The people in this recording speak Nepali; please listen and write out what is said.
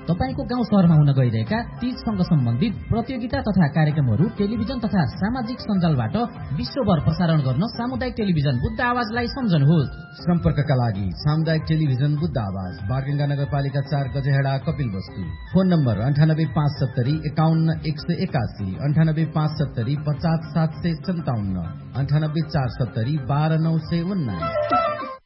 तपाईको गाउँ शहरमा हुन गइरहेका तीजसँग सम्बन्धित प्रतियोगिता तथा कार्यक्रमहरू टेलिभिजन तथा सामाजिक सञ्जालबाट विश्वभर प्रसारण गर्न सामुदायिक टेलिभिजन बुद्ध आवाजलाई सम्झनुहोस्। सम्पर्कका लागि सामुदायिक टेलिभिजन बुद्ध आवाज, बारगंगा नगरपालिका 4 गजेहडा, कपिलवस्तु। Phone number 9857 51 181, 9857 50 757, 98 470 12 919।